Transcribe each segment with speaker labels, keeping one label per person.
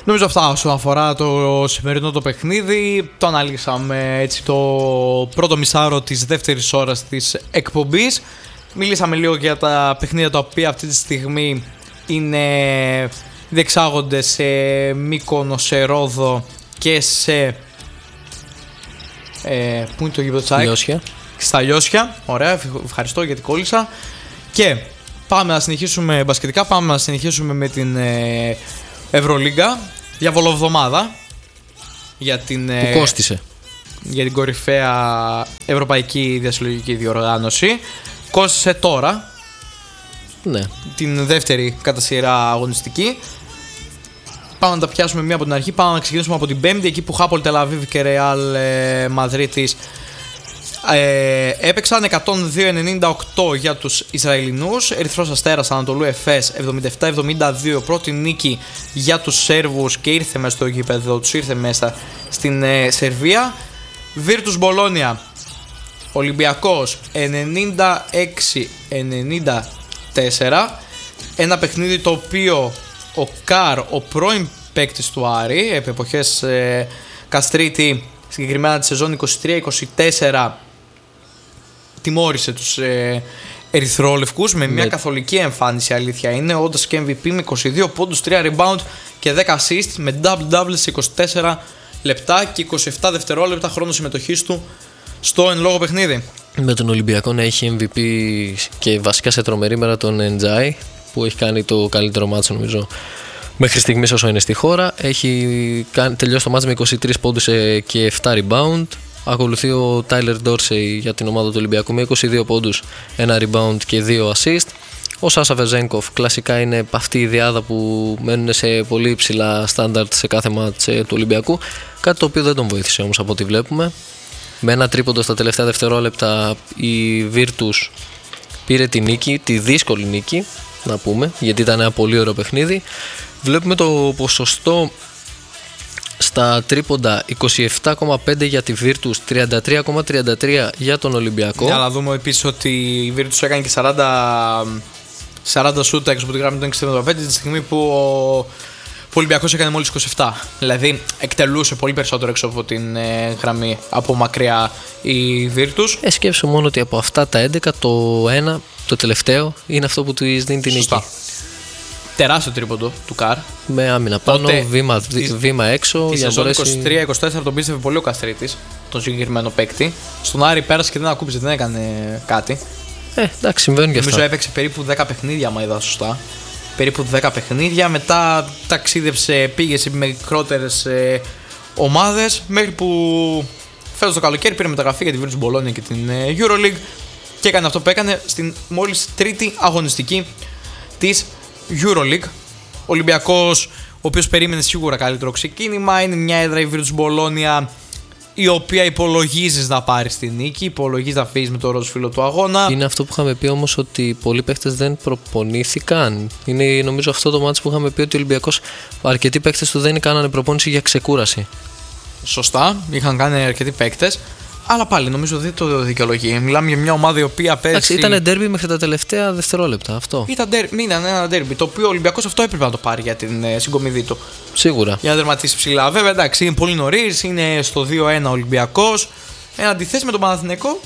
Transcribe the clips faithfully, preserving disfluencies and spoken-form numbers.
Speaker 1: Νομίζω αυτά όσον αφορά το σημερινό το παιχνίδι. Το αναλύσαμε έτσι το πρώτο μισάωρο της δεύτερης ώρας της εκπομπής. Μιλήσαμε λίγο για τα παιχνίδια τα οποία αυτή τη στιγμή είναι διεξάγονται σε Μύκονο, σε Ρόδο και σε... Ε, πού είναι το γήπεδο της ΑΕΚ? Στα Λιώσια. Ωραία, ευχαριστώ γιατί κόλλησα. Και πάμε να συνεχίσουμε μπασκετικά, πάμε να συνεχίσουμε με την ε, Ευρωλίγκα. Διαβολοβδομάδα για την,
Speaker 2: που κόστισε.
Speaker 1: Για την κορυφαία ευρωπαϊκή διασυλλογική διοργάνωση. Κόστισε τώρα,
Speaker 2: ναι, την
Speaker 1: δεύτερη κατά σειρά αγωνιστική. Πάμε να τα πιάσουμε μία από την αρχή. Πάμε να ξεκινήσουμε από την Πέμπτη, εκεί που Χάπολ Τελαβίβ και Ρεάλ Μαδρίτης ε, έπαιξαν. εκατόν δύο ενενήντα οκτώ για τους Ισραηλινούς. Ερυθρός Αστέρας Ανατολού Εφές εβδομήντα επτά εβδομήντα δύο, πρώτη νίκη για τους Σέρβους και ήρθε μέσα στο γήπεδο τους, ήρθε μέσα στην ε, Σερβία. Βίρτους Μπολόνια Ολυμπιακός ενενήντα έξι ενενήντα τέσσερα, ένα παιχνίδι το οποίο ο Καρ, ο πρώην παίκτης του Άρη, επί εποχές ε, Καστρίτη, συγκεκριμένα τη σεζόν είκοσι τρία είκοσι τέσσερα, τιμώρησε τους ε, ερυθρόλευκους με μια ναι. καθολική εμφάνιση, αλήθεια είναι, όντας και εμ βι πι με είκοσι δύο πόντους, τρία rebound και δέκα assist, με double-double σε είκοσι τέσσερα λεπτά και είκοσι επτά δευτερόλεπτα χρόνο συμμετοχής του στο εν λόγω παιχνίδι.
Speaker 2: Με τον Ολυμπιακό να έχει εμ βι πι και βασικά σε τρομερή μέρα τον Εντζάι, που έχει κάνει το καλύτερο μάτσο νομίζω μέχρι στιγμής όσο είναι στη χώρα. Έχει κάνει, τελειώσει το μάτσο με είκοσι τρεις πόντους και επτά rebound. Ακολουθεί ο Τάιλερ Ντόρσεϊ για την ομάδα του Ολυμπιακού με είκοσι δύο πόντους, ένα rebound και δύο assist. Ο Σάσα Βεζένκοφ κλασικά είναι αυτή η διάδα που μένουν σε πολύ υψηλά στάνταρτ σε κάθε μάτς του Ολυμπιακού, κάτι το οποίο δεν τον βοήθησε όμως από ό,τι βλέπουμε. Με ένα τρίποντο στα τελευταία δευτερόλεπτα η Virtus πήρε τη νίκη, τη δύσκολη νίκη να πούμε, γιατί ήταν ένα πολύ ωραίο παιχνίδι. Βλέπουμε το ποσοστό στα τρίποντα είκοσι επτά κόμμα πέντε για τη Virtus, τριάντα τρία κόμμα τριάντα τρία για τον Ολυμπιακό.
Speaker 1: Για να δούμε επίσης ότι η Virtus έκανε και σαράντα σούτ έξω από τη γραμμή των εξήντα πέντε τη στιγμή που ο ο Ολυμπιακός έκανε μόλις είκοσι επτά. Δηλαδή εκτελούσε πολύ περισσότερο έξω από την ε, γραμμή από μακριά η Virtus.
Speaker 2: Ε, σκέψου μόνο ότι από αυτά τα έντεκα το ένα, το τελευταίο, είναι αυτό που του δίνει την νίκη.
Speaker 1: Τεράστιο τρίποντο του Καρ.
Speaker 2: Με άμυνα πάνω, τότε, βήμα,
Speaker 1: η,
Speaker 2: βήμα έξω.
Speaker 1: Η σεζόν είκοσι τρία είκοσι τέσσερα τον πίστευε πολύ ο Καστρίτης, τον συγκεκριμένο παίκτη. Στον Άρη πέρασε και δεν ακούμπησε, δεν έκανε κάτι.
Speaker 2: Ε, εντάξει, συμβαίνουν και αυτά.
Speaker 1: Νομίζω έπαιξε περίπου δέκα παιχνίδια, άμα είδα σωστά. Περίπου δέκα παιχνίδια. Μετά ταξίδεψε, πήγε σε μικρότερες ε, ομάδες. Μέχρι που φέτος το καλοκαίρι πήρε μεταγραφή για τη Virtus Bologna και την ε, Euroleague. Και έκανε αυτό που έκανε στην μόλις τρίτη αγωνιστική της Euroleague. Ο Ολυμπιακός, ο οποίος περίμενε σίγουρα καλύτερο ξεκίνημα. Είναι μια έδρα η Virtus Bologna, η οποία υπολογίζεις να πάρει τη νίκη, υπολογίζεις να φύγεις με το ροζ φύλλο του αγώνα.
Speaker 2: Είναι αυτό που είχαμε πει όμως, ότι πολλοί παίκτες δεν προπονήθηκαν. Είναι νομίζω αυτό το μάτσο που είχαμε πει ότι ο Ολυμπιακός, αρκετοί παίκτες του δεν κάνανε προπόνηση για ξεκούραση.
Speaker 1: Σωστά, είχαν κάνει αρκετοί παίκτες. Αλλά πάλι νομίζω δεν το δικαιολογεί. Μιλάμε για μια ομάδα η οποία πέρσι.
Speaker 2: Ήταν ντέρμπι μέχρι τα τελευταία δευτερόλεπτα. Αυτό.
Speaker 1: Ήταν ντέρμπι, ήταν ένα ντέρμπι. Το οποίο ο Ολυμπιακός αυτό έπρεπε να το πάρει για την ε, συγκομιδή του.
Speaker 2: Σίγουρα.
Speaker 1: Για να δερματίσει ψηλά. Βέβαια, εντάξει, είναι πολύ νωρίς. Είναι στο δύο ένα ο Ολυμπιακός. Εν αντιθέσει με τον Παναθηναϊκό,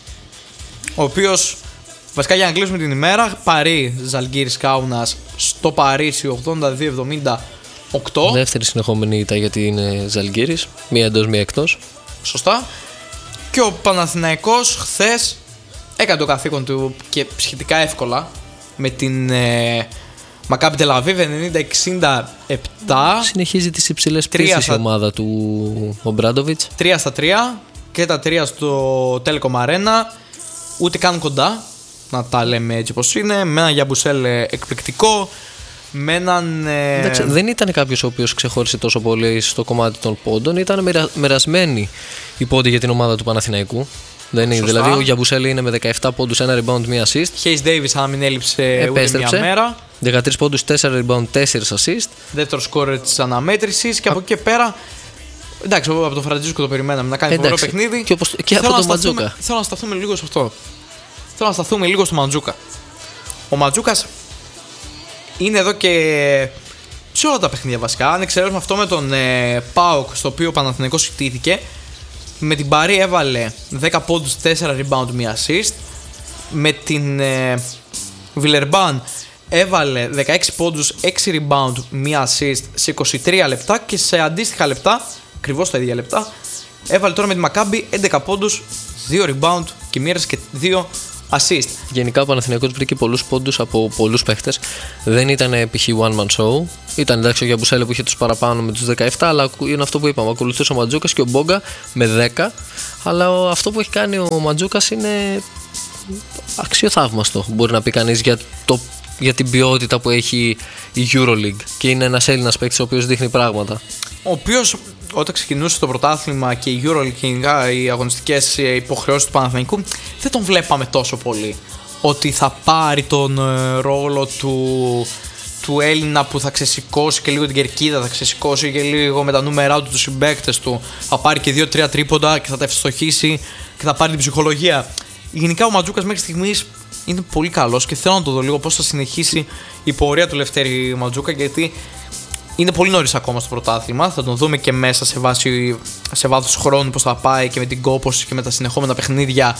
Speaker 1: ο οποίος βασικά για να κλείσουμε την ημέρα, Παρί Ζαλγκίρις Κάουνας στο Παρίσι ογδόντα δύο εβδομήντα οκτώ.
Speaker 2: Δεύτερη συνεχόμενη ήττα γιατί είναι Ζαλγκίρις. Μία εντός, μία εκτός.
Speaker 1: Σωστά. Και ο Παναθηναϊκός χθες έκανε το καθήκον του και σχετικά εύκολα με την ε, Μακάμπι Τελαβίβ ενενήντα εξήντα επτά.
Speaker 2: Συνεχίζει τις υψηλές πίσεις η ομάδα του Ομπράντοβιτς.
Speaker 1: τρία στα τρία και τα τρία στο Telecom Arena. Ούτε καν κοντά, να τα λέμε έτσι πως είναι. Με ένα Γιαμπουσέλ εκπληκτικό. Με έναν, ε...
Speaker 2: Εντάξει, δεν ήταν κάποιος ο οποίος ξεχώρισε τόσο πολύ στο κομμάτι των πόντων. Ήταν μοιρα... μοιρασμένοι οι πόντοι για την ομάδα του Παναθηναϊκού. Δεν είναι, δηλαδή ο Γιαμπουσέλη είναι με δεκαεπτά πόντους, ένα rebound, μία assist.
Speaker 1: Χέις Ντέιβις, αν μην έλειψε ούτε μία μέρα.
Speaker 2: δεκατρείς πόντους, τέσσερα rebound, τέσσερα assist.
Speaker 1: Δεύτερο σκόρερ της αναμέτρησης. Και από εκεί και πέρα. Εντάξει, από τον Φραντζίσκο το περιμέναμε να κάνει φοβερό παιχνίδι.
Speaker 2: Και, όπως... και από τον Μαντζούκα.
Speaker 1: Θέλω να σταθούμε λίγο σε αυτό. Θέλω να σταθούμε λίγο στο Μαντζούκα. Ο Μαντζούκας είναι εδώ και σε όλα τα παιχνίδια βασικά. Αν εξαιρέσουμε αυτό με τον ε, ΠΑΟΚ, στο οποίο ο Παναθηναϊκός ιτήθηκε. Με την Παρί έβαλε δέκα πόντους, τέσσερα rebound, μία assist. Με την ε, Βιλερμπάν έβαλε δεκαέξι πόντους, έξι rebound, μία assist σε είκοσι τρία λεπτά. Και σε αντίστοιχα λεπτά, ακριβώς τα ίδια λεπτά, έβαλε τώρα με τη Μακάμπι έντεκα πόντους, δύο rebound και μοίρασε και δύο assist.
Speaker 2: Γενικά ο Παναθηναϊκός βρήκε πολλούς πόντους από πολλούς παίχτες. Δεν ήταν π.χ. one man show. Ήταν εντάξει ο Γιαμπουσέλε που είχε τους παραπάνω με τους δεκαεπτά, αλλά είναι αυτό που είπαμε. Ακολουθούσε ο Μαντζούκας και ο Μπόγκα με δέκα. Αλλά αυτό που έχει κάνει ο Μαντζούκας είναι αξιοθαύμαστο, μπορεί να πει κανείς, για, το, για την ποιότητα που έχει η EuroLeague. Και είναι ένας Έλληνας παίκτης ο οποίος δείχνει πράγματα.
Speaker 1: Ο οποίος όταν ξεκινούσε το πρωτάθλημα και η EuroLeague και οι αγωνιστικές υποχρεώσεις του Παναθηναϊκού, δεν τον βλέπαμε τόσο πολύ ότι θα πάρει τον ε, ρόλο του, του Έλληνα που θα ξεσηκώσει και λίγο την κερκίδα, θα ξεσηκώσει και λίγο με τα νούμερά του τους συμπαίκτες του, θα πάρει και δύο τρία τρίποντα και θα τα ευστοχίσει και θα πάρει την ψυχολογία. Γενικά ο Μαντζούκας μέχρι στιγμής είναι πολύ καλός και θέλω να το δω λίγο πώς θα συνεχίσει η πορεία του Λευτέρη Μαντζούκα, γιατί είναι πολύ νωρίς ακόμα στο πρωτάθλημα. Θα τον δούμε και μέσα σε, βάση, σε βάθος χρόνου πώς θα πάει και με την κόπωση και με τα συνεχόμενα παιχνίδια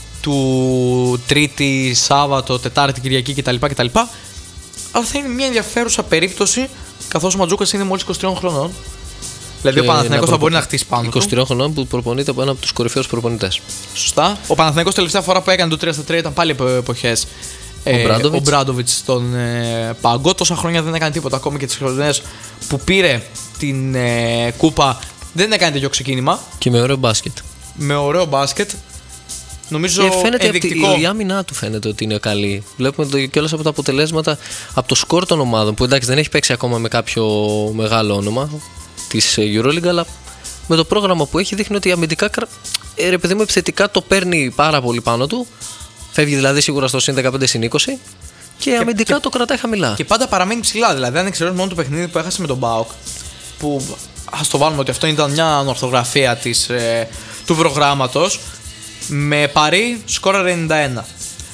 Speaker 1: του Τρίτη, Σάββατο, Τετάρτη, Κυριακή κτλ. κτλ. Αλλά θα είναι μια ενδιαφέρουσα περίπτωση, καθώς ο Μαντζούκας είναι μόλις είκοσι τριών χρονών. Δηλαδή ο Παναθηναϊκός θα μπορεί να χτίσει πάνω του.
Speaker 2: είκοσι τριών χρονών που προπονείται από ένα από τους κορυφαίους προπονητές.
Speaker 1: Σωστά. Ο Παναθηναϊκός τελευταία φορά που έκανε το τρία στα τρία ήταν πάλι από εποχές. Ο Μπράντοβιτς στον ε, Πάγκο. Τόσα χρόνια δεν έκανε τίποτα. Ακόμη και τις χρονιές που πήρε την ε, κούπα δεν έκανε τέτοιο ξεκίνημα.
Speaker 2: Και με ωραίο μπάσκετ.
Speaker 1: Με ωραίο μπάσκετ. Νομίζω
Speaker 2: και φαίνεται
Speaker 1: ενδεικτικό.
Speaker 2: Από τη, η άμυνά του φαίνεται ότι είναι καλή. Βλέπουμε το, και όλες από τα αποτελέσματα από το σκορ των ομάδων που εντάξει δεν έχει παίξει ακόμα με κάποιο μεγάλο όνομα της EuroLeague, αλλά με το πρόγραμμα που έχει δείχνει ότι αμυντικά ε, ρε παιδί μου επιθετικά το παίρνει πάρα πολύ πάνω του. Φεύγει δηλαδή σίγουρα στο συν δεκαπέντε συν είκοσι και, και αμυντικά και, το κρατάει χαμηλά.
Speaker 1: Και πάντα παραμένει ψηλά. Δηλαδή, αν εξαιρέσουμε μόνο το παιχνίδι που έχασε με τον ΠΑΟΚ, που ας το βάλουμε ότι αυτό ήταν μια ανορθογραφία της, ε, του προγράμματος, με Παρί σκόραρε ενενήντα ένα,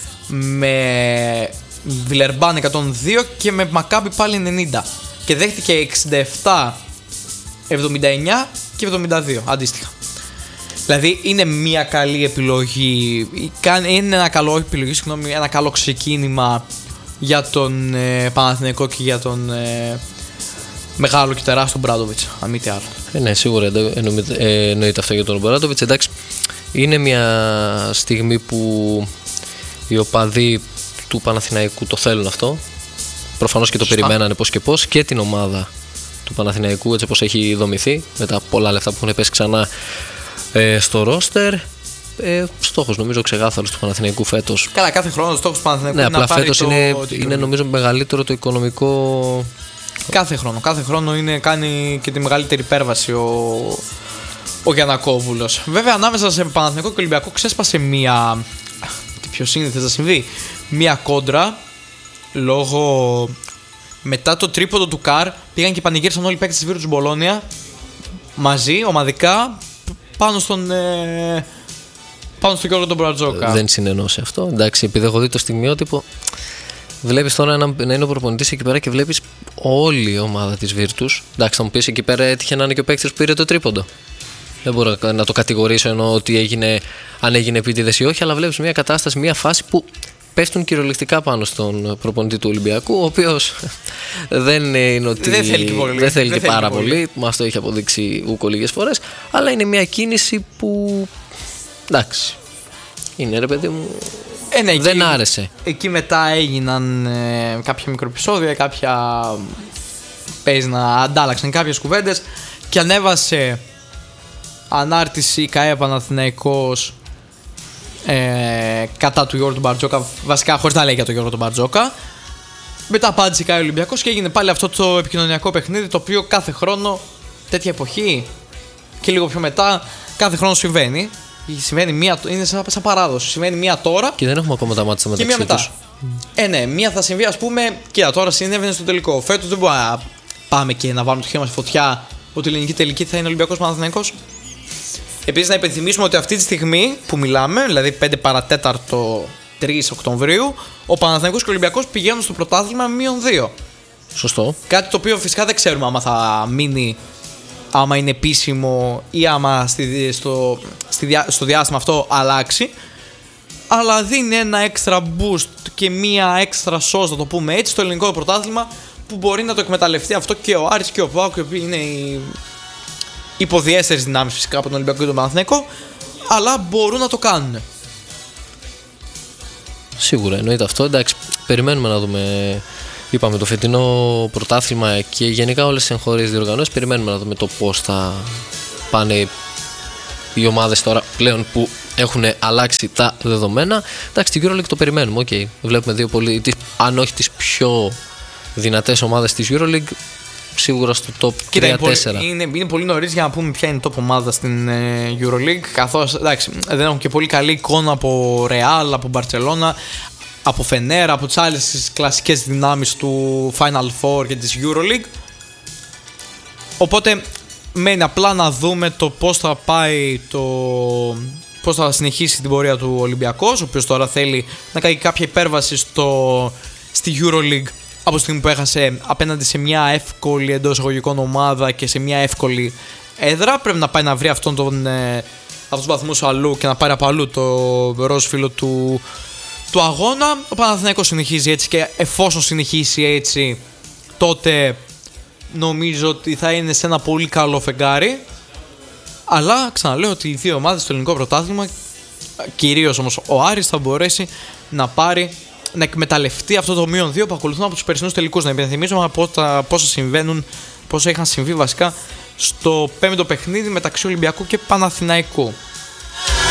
Speaker 1: με Βιλερμπάν εκατόν δύο και με Μακάμπι πάλι ενενήντα. Και δέχτηκε εξήντα επτά, εβδομήντα εννιά και εβδομήντα δύο αντίστοιχα. Δηλαδή είναι μια καλή επιλογή, είναι ένα καλό επιλογή, συγγνώμη, ένα καλό ξεκίνημα για τον ε, Παναθηναϊκό και για τον ε, μεγάλο και τεράστιο Μπράντοβιτς, αν μη τι άλλο.
Speaker 2: Ε, ναι, σίγουρα εννοείται, ε, εννοείται αυτό για τον Μπράντοβιτς. Εντάξει, είναι μια στιγμή που οι οπαδοί του Παναθηναϊκού το θέλουν αυτό. Προφανώς και το Σωστά. περιμένανε πώς και πώς, και την ομάδα του Παναθηναϊκού έτσι όπως έχει δομηθεί, με τα πολλά λεφτά που έχουν πέσει ξανά Ε, στο ρόστερ. Ε, στόχος νομίζω ξεκάθαρος του Παναθηναϊκού φέτος.
Speaker 1: Καλά, κάθε χρόνο ο στόχος του Παναθηναϊκού
Speaker 2: ναι,
Speaker 1: είναι να πάρει
Speaker 2: φέτος
Speaker 1: το...
Speaker 2: είναι,
Speaker 1: το...
Speaker 2: είναι νομίζω μεγαλύτερο το οικονομικό.
Speaker 1: Κάθε χρόνο, κάθε χρόνο είναι, κάνει και τη μεγαλύτερη υπέρβαση ο, ο Γιαννακόπουλος. Βέβαια ανάμεσα σε Παναθηναϊκό και Ολυμπιακό ξέσπασε μία, τι πιο σύνηθες να συμβεί, μία κόντρα λόγω μετά το τρίποντο του Καρ πήγαν και πανηγύρισαν όλοι οι παίκτες της Virtus Μπολόνια μαζί, ομαδικά, πάνω στον, ε, πάνω στον Γιώργο τον Μπρατζόκα.
Speaker 2: Δεν συνενώ σε αυτό. Εντάξει, επειδή έχω δει το στιγμιότυπο, βλέπεις τώρα να, να είναι ο προπονητής εκεί πέρα και βλέπεις όλη η ομάδα της Virtus. Εντάξει, θα μου πεις εκεί πέρα έτυχε να είναι και ο παίκτης που πήρε το τρίποντο. Δεν μπορώ να το κατηγορήσω ενώ ότι έγινε, αν έγινε επίτηδες ή όχι, αλλά βλέπεις μια κατάσταση, μια φάση που πέφτουν κυριολεκτικά πάνω στον προπονητή του Ολυμπιακού, ο οποίος δεν είναι ότι.
Speaker 1: Δεν θέλει και, πολύ.
Speaker 2: Δεν θέλει
Speaker 1: δεν
Speaker 2: και
Speaker 1: θέλει
Speaker 2: πάρα
Speaker 1: πολύ.
Speaker 2: πολύ. Μας το έχει αποδείξει ούκο λίγες φορές. Αλλά είναι μια κίνηση που. Εντάξει. Είναι ρε παιδί μου.
Speaker 1: Ε, ναι,
Speaker 2: δεν
Speaker 1: εκεί,
Speaker 2: άρεσε.
Speaker 1: Εκεί μετά έγιναν ε, κάποια μικροεπισόδια, κάποια. Παίζει να αντάλλαξαν κάποιες κουβέντες και ανέβασε ανάρτηση ΚΑΕ Παναθηναϊκός Ε, κατά του Γιώργου του Μπαρτζόκα, βασικά χωρίς να λέει για τον Γιώργο του Μπαρτζόκα. Μετά απάντησε και ο Ολυμπιακός και έγινε πάλι αυτό το επικοινωνιακό παιχνίδι, το οποίο κάθε χρόνο, τέτοια εποχή και λίγο πιο μετά, κάθε χρόνο συμβαίνει. Συμβαίνει μία, είναι σαν, σαν παράδοση. Συμβαίνει μία τώρα
Speaker 2: και δεν έχουμε ακόμα τα μάτια μεταξύ
Speaker 1: και μία μετά. Mm. Ε, ναι, μία θα συμβεί, ας πούμε, και τώρα συνέβαινε στο τελικό. Φέτος δεν μπορούμε να πάμε και να βάλουμε το χέρι μας στη φωτιά ότι η ελληνική τελική θα είναι Ολυμπιακός Παναθηναϊκός. Επίσης να υπενθυμίσουμε ότι αυτή τη στιγμή που μιλάμε, δηλαδή πέντε παρατέταρτο τρεις Οκτωβρίου, ο Παναθηναϊκός και ο Ολυμπιακός πηγαίνουν στο πρωτάθλημα μείον δύο.
Speaker 2: Σωστό.
Speaker 1: Κάτι το οποίο φυσικά δεν ξέρουμε άμα θα μείνει, άμα είναι επίσημο ή άμα στη, στο, στη, στο διάστημα αυτό αλλάξει. Αλλά δίνει ένα extra boost και μία extra sauce, να το πούμε έτσι, στο ελληνικό πρωτάθλημα, που μπορεί να το εκμεταλλευτεί αυτό και ο Άρης και ο ΠΑΟΚ, οι οποίοι είναι οι υποδιέστερες δυνάμεις φυσικά από τον Ολυμπιακό και τον Παναθηναϊκό, αλλά μπορούν να το κάνουν.
Speaker 2: Σίγουρα εννοείται αυτό. Εντάξει, περιμένουμε να δούμε. Είπαμε το φετινό πρωτάθλημα και γενικά όλες τις εγχώριες διοργανώσεις. Περιμένουμε να δούμε το πώς θα πάνε οι ομάδες τώρα πλέον που έχουν αλλάξει τα δεδομένα. Εντάξει, την EuroLeague το περιμένουμε. Okay. Βλέπουμε δύο πολύ, αν όχι τις πιο δυνατές ομάδες της EuroLeague, σίγουρα στο top τρία τέσσερα.
Speaker 1: Είναι, είναι πολύ νωρίς για να πούμε ποια είναι η top ομάδα στην ε, EuroLeague. Καθώς εντάξει, δεν έχουν και πολύ καλή εικόνα από Real, από Barcelona, από Fener, από τις άλλες κλασικές δυνάμεις του Final Four και της EuroLeague. Οπότε μένει απλά να δούμε το πώς θα πάει το... πώς θα συνεχίσει την πορεία του Ολυμπιακός, ο οποίος τώρα θέλει να κάνει κάποια υπέρβαση στο... στη EuroLeague από τη στιγμή που έχασε απέναντι σε μια εύκολη εντός εισαγωγικών ομάδα και σε μια εύκολη έδρα. Πρέπει να πάει να βρει αυτόν τον, ε, αυτούς τους βαθμούς αλλού και να πάρει από αλλού το ροζ φύλλο του, του αγώνα. Ο Παναθηναϊκός συνεχίζει έτσι και εφόσον συνεχίσει έτσι, τότε νομίζω ότι θα είναι σε ένα πολύ καλό φεγγάρι. Αλλά ξαναλέω ότι οι δύο ομάδες στο ελληνικό πρωτάθλημα, κυρίως όμως ο Άρης, θα μπορέσει να πάρει, να εκμεταλλευτεί αυτό το μείον δύο που ακολουθούν από τους περσινούς τελικούς. Να υπενθυμίσουμε πόσα συμβαίνουν, πόσα είχαν συμβεί βασικά στο πέμπτο παιχνίδι μεταξύ Ολυμπιακού και Παναθηναϊκού.